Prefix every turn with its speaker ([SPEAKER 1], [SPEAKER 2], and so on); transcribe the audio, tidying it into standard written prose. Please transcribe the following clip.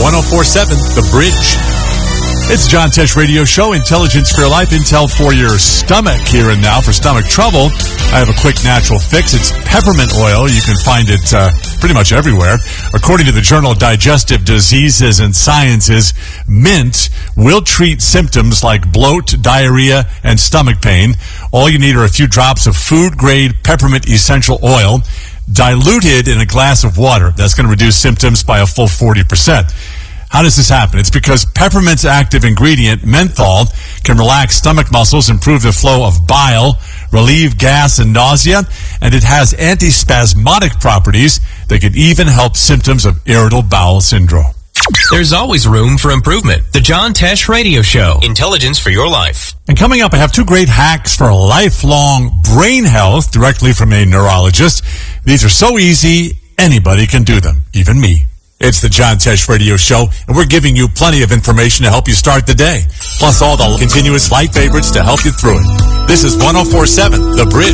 [SPEAKER 1] 104.7 The Bridge. It's John Tesh Radio Show, Intelligence for Your Life, Intel for your stomach. Here and now for stomach trouble, I have a quick natural fix. It's peppermint oil. You can find it pretty much everywhere. According to the journal Digestive Diseases and Sciences, mint will treat symptoms like bloat, diarrhea, and stomach pain. All you need are a few drops of food-grade peppermint essential oil diluted in a glass of water. That's going to reduce symptoms by a full 40%. How does this happen? It's because peppermint's active ingredient, menthol, can relax stomach muscles, improve the flow of bile, relieve gas and nausea, and it has antispasmodic properties that can even help symptoms of irritable bowel syndrome.
[SPEAKER 2] There's always room for improvement. The John Tesh Radio Show, Intelligence for Your Life.
[SPEAKER 1] And coming up, I have two great hacks for lifelong brain health directly from a neurologist. These are so easy, anybody can do them, even me. It's the John Tesh Radio Show, and we're giving you plenty of information to help you start the day, plus all the continuous light favorites to help you through it. This is 104.7 The Bridge.